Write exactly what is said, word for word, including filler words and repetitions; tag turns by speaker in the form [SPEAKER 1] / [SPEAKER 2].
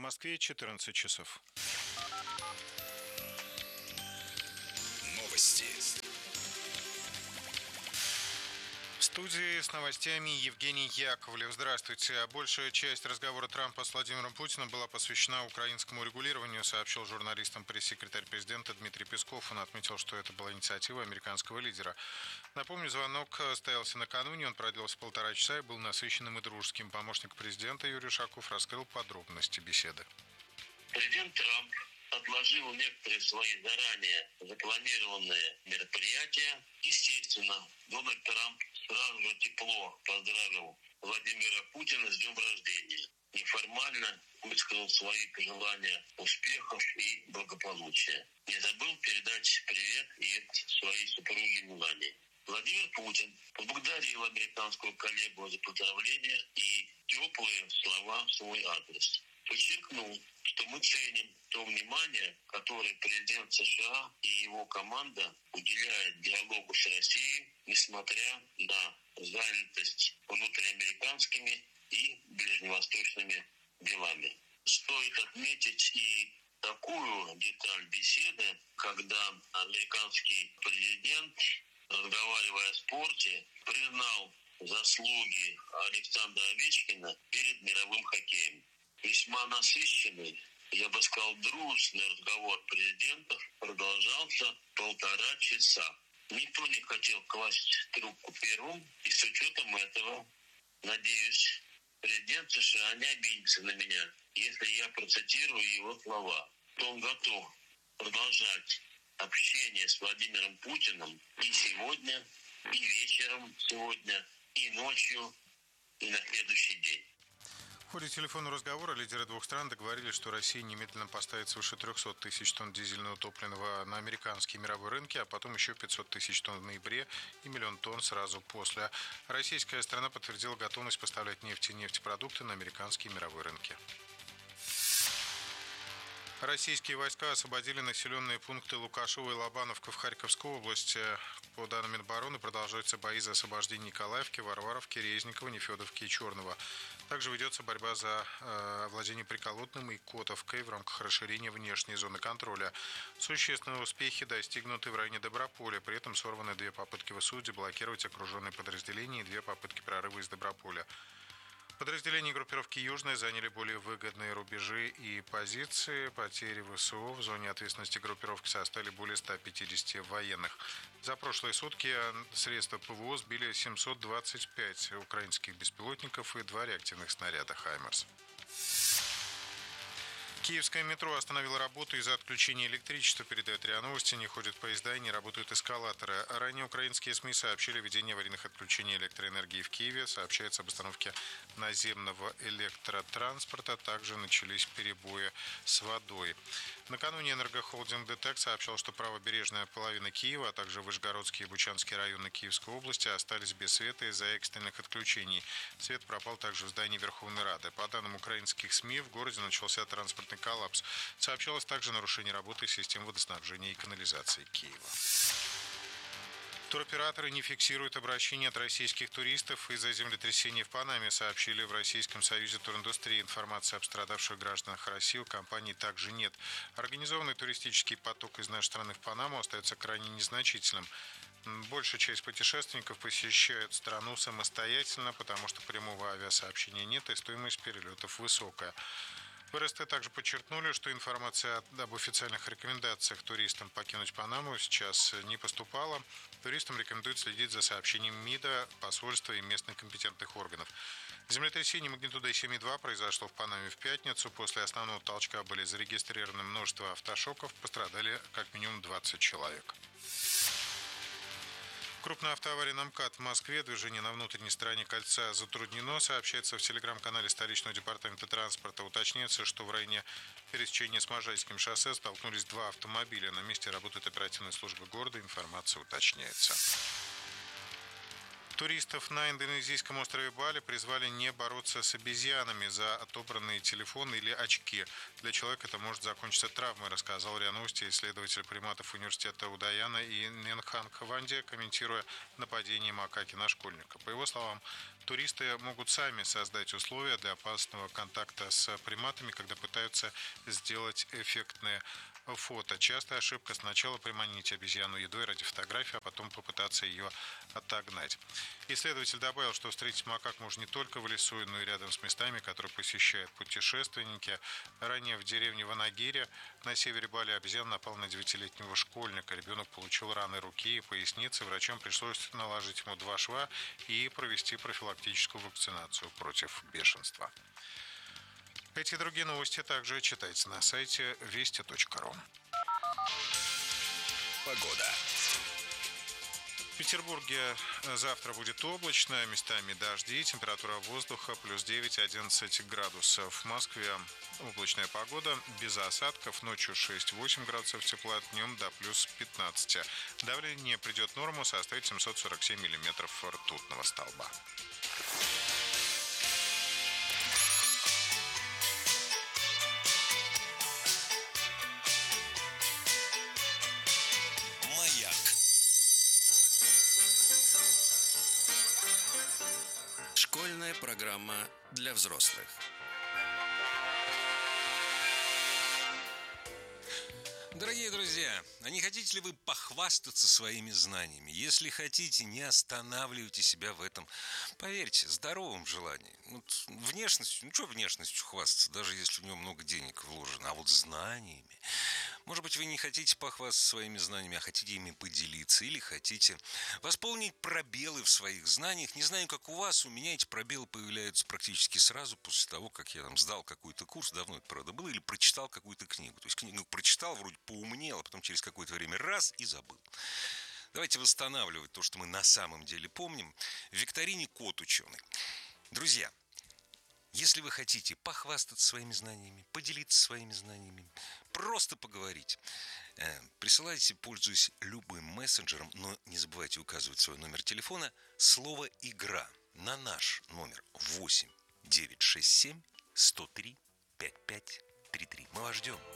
[SPEAKER 1] Москве четырнадцать часов.
[SPEAKER 2] Новости.
[SPEAKER 1] В студии с новостями Евгений Яковлев. Здравствуйте. Большая часть разговора Трампа с Владимиром Путиным была посвящена украинскому регулированию, сообщил журналистам пресс-секретарь президента Дмитрий Песков. Он отметил, что это была инициатива американского лидера. Напомню, звонок состоялся накануне, он продлился полтора часа и был насыщенным и дружеским. Помощник президента Юрий Ушаков раскрыл подробности беседы.
[SPEAKER 3] Президент Трамп отложил некоторые свои заранее запланированные мероприятия. Естественно, Дональд Трамп сразу же тепло поздравил Владимира Путина с днем рождения. Неформально высказал свои пожелания успехов и благополучия. Не забыл передать привет и своей супруге Мелании. Владимир Путин поблагодарил американского коллегу за поздравления и теплые слова в свой адрес. Подчеркнул, что мы ценим то внимание, которое президент США и его команда уделяют диалогу с Россией, несмотря на занятость внутриамериканскими и ближневосточными делами. Стоит отметить и такую деталь беседы, когда американский президент, разговаривая о спорте, признал заслуги Александра Овечкина перед мировым хоккеем. Весьма насыщенный, я бы сказал, дружный разговор президентов продолжался полтора часа. Никто не хотел класть трубку первым, и с учетом этого, надеюсь, президент США не обидится на меня, если я процитирую его слова. То он готов продолжать общение с Владимиром Путиным и сегодня, и вечером сегодня, и ночью, и на следующий день.
[SPEAKER 1] В ходе телефонного разговора лидеры двух стран договорились, что Россия немедленно поставит свыше триста тысяч тонн дизельного топлива на американские мировые рынки, а потом еще пятьсот тысяч тонн в ноябре и миллион тонн сразу после. Российская сторона подтвердила готовность поставлять нефть и нефтепродукты на американские мировые рынки. Российские войска освободили населенные пункты Лукашово и Лобановка в Харьковской области. По данным Минобороны, продолжаются бои за освобождение Николаевки, Варваровки, Резникова, Нефедовки и Черного. Также ведется борьба за э, владение Приколотным и Котовкой в рамках расширения внешней зоны контроля. Существенные успехи достигнуты в районе Доброполя. При этом сорваны две попытки ВСУ деблокировать окруженные подразделения и две попытки прорыва из Доброполя. Подразделения группировки «Южная» заняли более выгодные рубежи и позиции. Потери ВСУ в зоне ответственности группировки составили более ста пятидесяти военных. За прошлые сутки средства ПВО сбили семьсот двадцать пять украинских беспилотников и два реактивных снаряда «Хаймерс». Киевское метро остановило работу из-за отключения электричества, передает РИА Новости. Не ходят поезда и не работают эскалаторы. Ранее украинские СМИ сообщили о введении аварийных отключений электроэнергии в Киеве. Сообщается об остановке наземного электротранспорта. Также начались перебои с водой. Накануне энергохолдинг ДТЭК сообщал, что правобережная половина Киева, а также Вышгородский и Бучанский районы Киевской области остались без света из-за экстренных отключений. Свет пропал также в здании Верховной Рады. По данным украинских СМИ, в городе начался транспортный коллапс. Сообщалось также о нарушении работы систем водоснабжения и канализации Киева. Туроператоры не фиксируют обращения от российских туристов из-за землетрясения в Панаме, сообщили в Российском союзе туриндустрии. Информации о пострадавших гражданах России у компании также нет. Организованный туристический поток из нашей страны в Панаму остается крайне незначительным. Большая часть путешественников посещают страну самостоятельно, потому что прямого авиасообщения нет и стоимость перелетов высокая. В РСТ также подчеркнули, что информация об официальных рекомендациях туристам покинуть Панаму сейчас не поступала. Туристам рекомендуют следить за сообщением МИДа, посольства и местных компетентных органов. Землетрясение магнитудой семь и два произошло в Панаме в пятницу. После основного толчка были зарегистрированы множество автошоков. Пострадали как минимум двадцать человек. Крупная автоавария на МКАД в Москве. Движение на внутренней стороне кольца затруднено. Сообщается в телеграм-канале столичного департамента транспорта. Уточняется, что в районе пересечения с Можайским шоссе столкнулись два автомобиля. На месте работает оперативная служба города. Информация уточняется. Туристов на индонезийском острове Бали призвали не бороться с обезьянами за отобранные телефоны или очки. Для человека это может закончиться травмой, рассказал РИА Новости исследователь приматов университета Удаяна и Ненхан Хаванди, комментируя нападение макаки на школьника. По его словам, Туристы могут сами создать условия для опасного контакта с приматами, когда пытаются сделать эффектные фото. Частая ошибка: сначала приманить обезьяну едой ради фотографии, а потом попытаться ее отогнать. Исследователь добавил, что встретить макак можно не только в лесу, но и рядом с местами, которые посещают путешественники. Ранее в деревне Ванагире на севере Бали обезьяна напала на девятилетнего школьника. Ребенок получил раны руки и поясницы. Врачам пришлось наложить ему два шва и провести профилактическую вакцинацию против бешенства. Эти и другие новости также читайте на сайте вести точка ру.
[SPEAKER 2] Погода.
[SPEAKER 1] В Петербурге завтра будет облачно, местами дожди, температура воздуха плюс девять-одиннадцать градусов. В Москве облачная погода, без осадков, ночью шесть-восемь градусов тепла, днем до плюс пятнадцати. Давление придет в норму, составит семьсот сорок семь миллиметров ртутного столба.
[SPEAKER 2] Школьная программа для взрослых.
[SPEAKER 4] Дорогие друзья, а не хотите ли вы похвастаться своими знаниями? Если хотите, не останавливайте себя в этом, поверьте, здоровом желании. Вот внешностью, ну что внешностью хвастаться, даже если в нем много денег вложено, а вот знаниями. Может быть, вы не хотите похвастаться своими знаниями, а хотите ими поделиться, или хотите восполнить пробелы в своих знаниях. Не знаю, как у вас, у меня эти пробелы появляются практически сразу после того, как я там сдал какой-то курс, давно это, правда, было, или прочитал какую-то книгу. То есть книгу прочитал, вроде поумнел, а потом через какое-то время раз и забыл. Давайте восстанавливать то, что мы на самом деле помним, в викторине «Кот ученый». Друзья, если вы хотите похвастаться своими знаниями, поделиться своими знаниями, просто поговорить, присылайте, пользуясь любым мессенджером, но не забывайте указывать свой номер телефона, слово «Игра» на наш номер восемь девятьсот шестьдесят семь сто три пятьдесят пять тридцать три. Мы вас ждем.